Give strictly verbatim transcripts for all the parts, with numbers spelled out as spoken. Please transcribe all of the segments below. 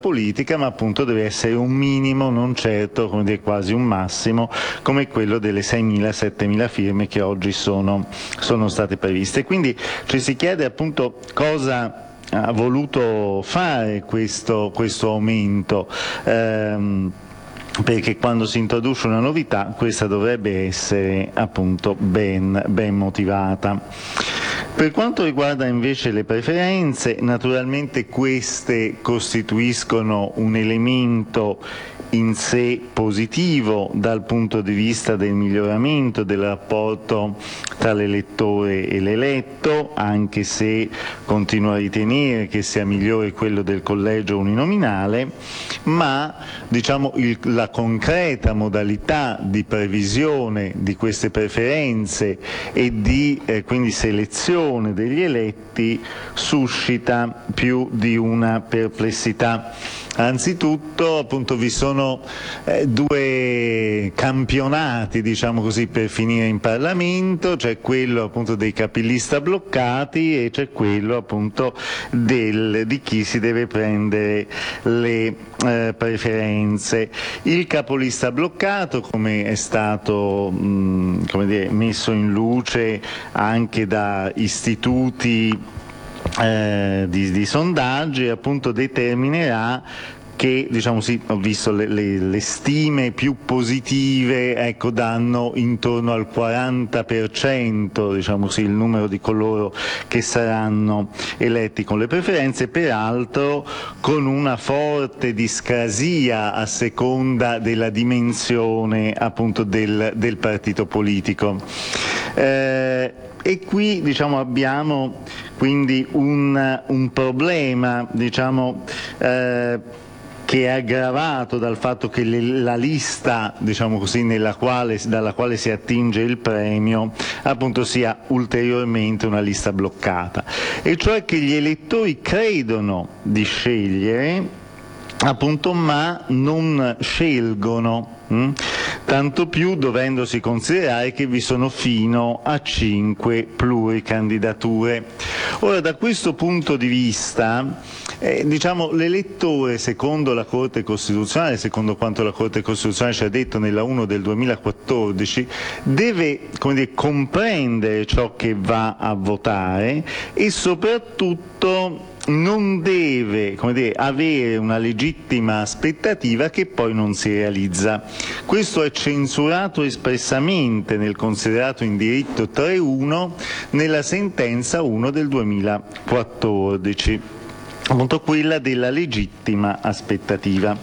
politica, ma appunto deve essere un minimo, non certo, come dire, quasi un massimo, come quello delle seimila settemila firme che oggi sono, sono state previste. Quindi ci si chiede appunto cosa ha voluto fare questo, questo aumento, ehm, perché quando si introduce una novità questa dovrebbe essere appunto ben, ben motivata. Per quanto riguarda invece le preferenze, naturalmente queste costituiscono un elemento in sé positivo dal punto di vista del miglioramento del rapporto tra l'elettore e l'eletto, anche se continuo a ritenere che sia migliore quello del collegio uninominale, ma diciamo il, la concreta modalità di previsione di queste preferenze e di eh, quindi selezione degli eletti suscita più di una perplessità. Anzitutto appunto vi sono eh, due campionati, diciamo così, per finire in Parlamento, c'è quello appunto dei capilista bloccati e c'è quello appunto del, di chi si deve prendere le eh, preferenze. Il capolista bloccato, come è stato mh, come dire, messo in luce anche da istituti Eh, di, di sondaggi, appunto determinerà che, diciamo sì, ho visto le, le, le stime più positive, ecco, danno intorno al quaranta per cento, diciamo sì, il numero di coloro che saranno eletti con le preferenze, peraltro con una forte discrasia a seconda della dimensione appunto del, del partito politico. Eh, E qui diciamo, abbiamo quindi un, un problema diciamo, eh, che è aggravato dal fatto che le, la lista diciamo così, nella quale, dalla quale si attinge il premio appunto sia ulteriormente una lista bloccata, e cioè che gli elettori credono di scegliere appunto ma non scelgono. Mm? Tanto più dovendosi considerare che vi sono fino a cinque pluricandidature. Ora, da questo punto di vista, eh, diciamo, l'elettore, secondo la Corte Costituzionale, secondo quanto la Corte Costituzionale ci ha detto nella uno del duemilaquattordici, deve, come dire, comprendere ciò che va a votare e soprattutto non deve, come dire, avere una legittima aspettativa che poi non si realizza. Questo è censurato espressamente nel considerato in diritto tre uno nella sentenza uno del duemilaquattordici, appunto quella della legittima aspettativa.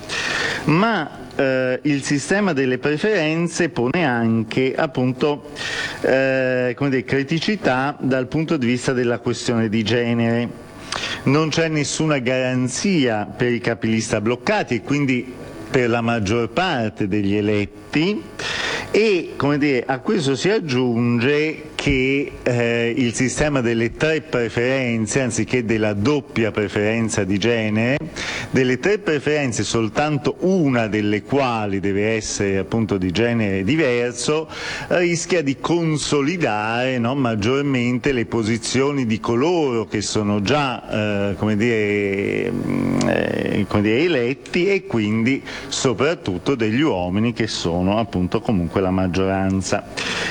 Ma eh, il sistema delle preferenze pone anche appunto eh, come dire, criticità dal punto di vista della questione di genere. Non c'è nessuna garanzia per i capilista bloccati e quindi per la maggior parte degli eletti, e come dire, a questo si aggiunge che eh, il sistema delle tre preferenze, anziché della doppia preferenza di genere, delle tre preferenze soltanto una delle quali deve essere appunto di genere diverso, rischia di consolidare, no, maggiormente le posizioni di coloro che sono già eh, come dire, eh, come dire, eletti, e quindi soprattutto degli uomini che sono appunto comunque la maggioranza.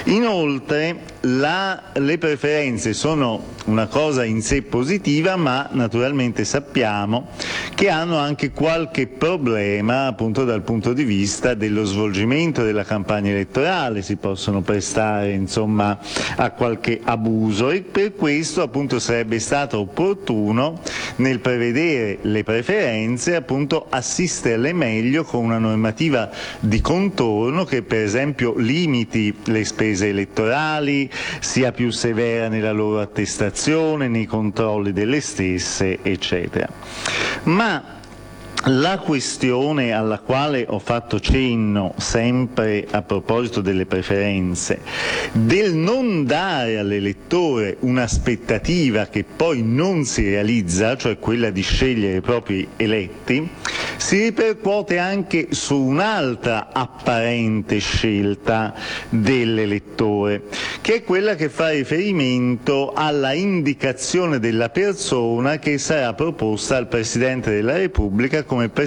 Inoltre la, le preferenze sono una cosa in sé positiva, ma naturalmente sappiamo che hanno anche qualche problema appunto dal punto di vista dello svolgimento della campagna elettorale, si possono prestare insomma a qualche abuso, e per questo appunto sarebbe stato opportuno nel prevedere le preferenze appunto assisterle meglio con una normativa di contorno che per esempio limiti le spese elettorali, sia più severa nella loro attestazione, nei controlli delle stesse, eccetera. Ma la questione alla quale ho fatto cenno, sempre a proposito delle preferenze, del non dare all'elettore un'aspettativa che poi non si realizza, cioè quella di scegliere i propri eletti, si ripercuote anche su un'altra apparente scelta dell'elettore, che è quella che fa riferimento alla indicazione della persona che sarà proposta al Presidente della Repubblica come